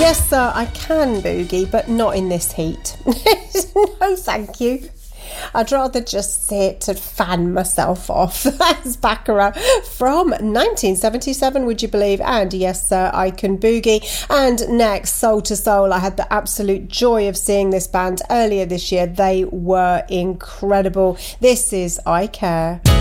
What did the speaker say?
Yes, sir, I can boogie, but not in this heat. No, thank you. I'd rather just sit and fan myself off. That's Baccarat from 1977, would you believe? And yes, sir, I can boogie. And next, Soul to Soul. I had the absolute joy of seeing this band earlier this year. They were incredible. This is I Care.